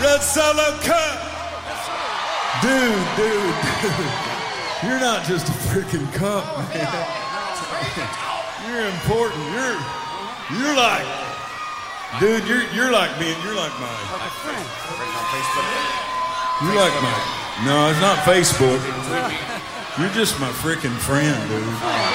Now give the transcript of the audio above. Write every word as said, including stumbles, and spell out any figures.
Red Solo Cup. Dude, dude, dude. You're not just a freaking cup, man. You're important. You're, you're like, dude, you're you're like me, and you're like my. You're like my. No, it's not Facebook. You're just my freaking friend, dude.